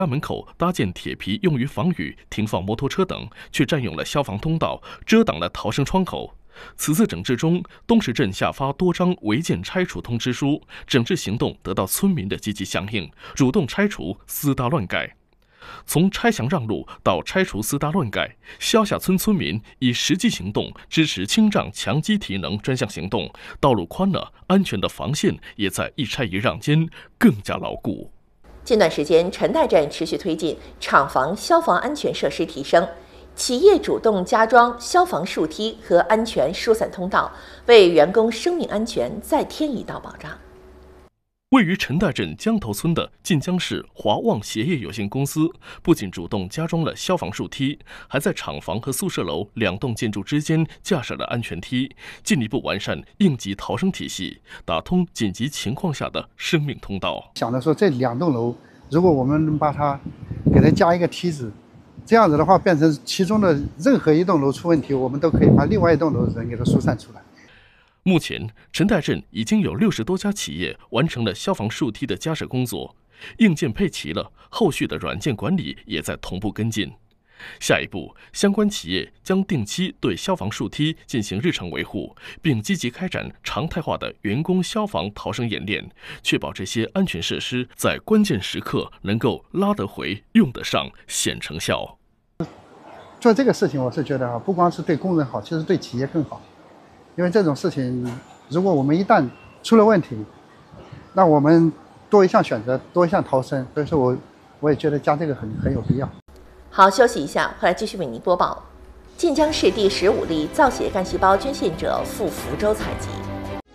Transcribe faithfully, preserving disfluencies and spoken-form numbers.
家门口搭建铁皮用于防雨、停放摩托车等，却占用了消防通道，遮挡了逃生窗口。此次整治中，东石镇下发多张违建拆除通知书，整治行动得到村民的积极响应，主动拆除私搭乱盖。从拆墙让路到拆除私搭乱盖，萧下村村民以实际行动支持清障强基体能专项行动，道路宽了，安全的防线也在一拆一让间更加牢固。 近段时间，陈代镇持续推进厂房消防安全设施提升，企业主动加装消防树梯和安全疏散通道，为员工生命安全再添一道保障。 位于陈代镇江头村的晋江市华旺鞋业有限公司，不仅主动加装了消防树梯，还在厂房和宿舍楼两栋建筑之间架设了安全梯，进一步完善应急逃生体系，打通紧急情况下的生命通道。 想着说，这两栋楼，如果我们能把它给它加一个梯子，这样子的话，变成其中的任何一栋楼出问题，我们都可以把另外一栋楼的人给它疏散出来。 目前，陈代镇已经有六十多家企业完成了消防树梯的加设工作，硬件配齐了，后续的软件管理也在同步跟进。下一步，相关企业将定期对消防树梯进行日常维护，并积极开展常态化的员工消防逃生演练，确保这些安全设施在关键时刻能够拉得回、用得上、显成效。 做这个事情，我是觉得啊，不光是对工人好，其实对企业更好。因为这种事情，如果我们一旦出了问题，那我们多一项选择，多一项逃生。所以说我我也觉得加这个很很有必要。 好，休息一下，回来继续为您播报。晋江市第十五例造血干细胞捐献者赴福州采集。